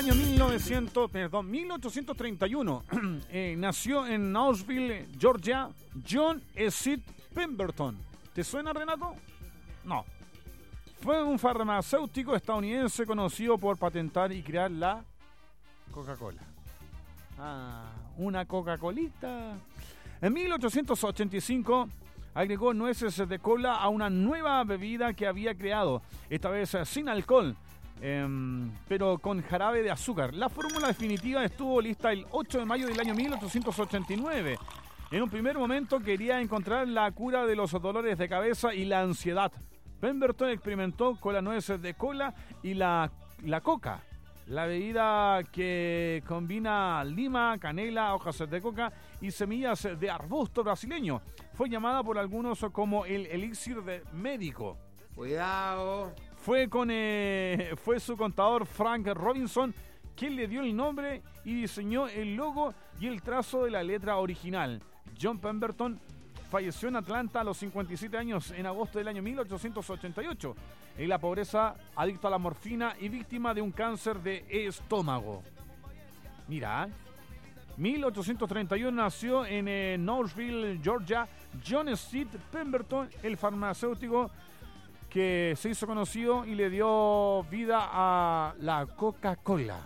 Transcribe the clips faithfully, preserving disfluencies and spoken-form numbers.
año mil novecientos, perdón, mil ochocientos treinta y uno eh, nació en Knoxville, Georgia, John Sid Pemberton. ¿Te suena, Renato? No. Fue un farmacéutico estadounidense conocido por patentar y crear la Coca-Cola. Ah, una Coca-Colita. En mil ochocientos ochenta y cinco agregó nueces de cola a una nueva bebida que había creado, esta vez sin alcohol, eh, pero con jarabe de azúcar. La fórmula definitiva estuvo lista el ocho de mayo del año mil ochocientos ochenta y nueve. En un primer momento quería encontrar la cura de los dolores de cabeza y la ansiedad. Pemberton experimentó con las nueces de cola y la, la coca, la bebida que combina lima, canela, hojas de coca y semillas de arbusto brasileño. Fue llamada por algunos como el elixir de médico. Cuidado. Fue, con, eh, fue su contador Frank Robinson quien le dio el nombre y diseñó el logo y el trazo de la letra original. John Pemberton falleció en Atlanta a los cincuenta y siete años en agosto del año mil ochocientos ochenta y ocho. En la pobreza, adicto a la morfina y víctima de un cáncer de estómago. Mira, mil ochocientos treinta y uno nació en eh, Knoxville, Georgia, John Sid Pemberton, el farmacéutico que se hizo conocido y le dio vida a la Coca-Cola.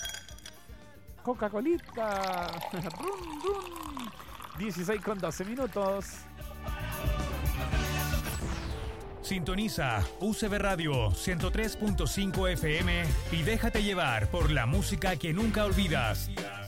Coca-Colita. Rum, rum. dieciséis con doce minutos. Sintoniza U C B Radio ciento tres punto cinco F M y déjate llevar por la música que nunca olvidas.